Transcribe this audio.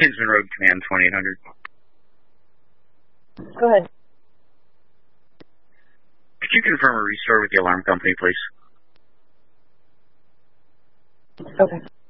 Kinsman Road Command 2800. Go ahead. Could you confirm a restore with the alarm company, please? Okay.